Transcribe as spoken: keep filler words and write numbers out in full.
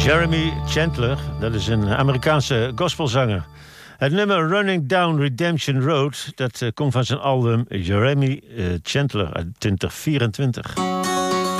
Jeremy Chandler, dat is een Amerikaanse gospelzanger. Het nummer Running Down Redemption Road, dat komt van zijn album Jeremy Chandler uit twintig vierentwintig.